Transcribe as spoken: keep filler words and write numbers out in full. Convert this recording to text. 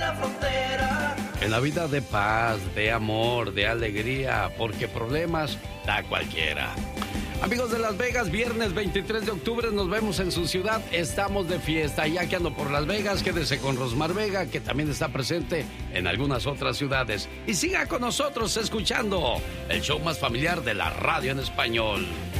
la frontera. En la vida de paz, de amor, de alegría, porque problemas da cualquiera. Amigos de Las Vegas, viernes veintitrés de octubre nos vemos en su ciudad, estamos de fiesta. Ya que ando por Las Vegas, quédese con Rosmar Vega, que también está presente en algunas otras ciudades. Y siga con nosotros escuchando el show más familiar de la radio en español.